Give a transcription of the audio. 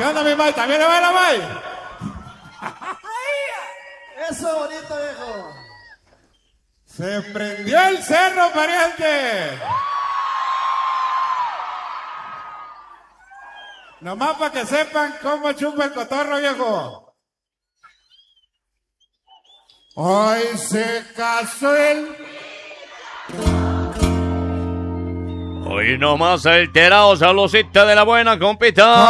¿Qué onda, mi May? ¿También le baila, May? Eso bonito, viejo. Se prendió el cerro, pariente. Nomás para que sepan cómo chupa el cotorro, viejo. Hoy se casó el... Hoy nomás alterados, saludcita de la buena, compita.